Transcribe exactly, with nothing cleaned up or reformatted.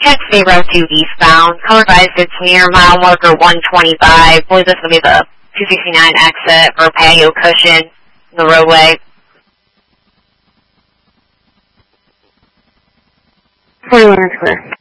ten State Road two eastbound. Color advised it's near mile marker one twenty-five. Believe this will be the two sixty-nine exit or patio cushion in the roadway. forty-one is clear.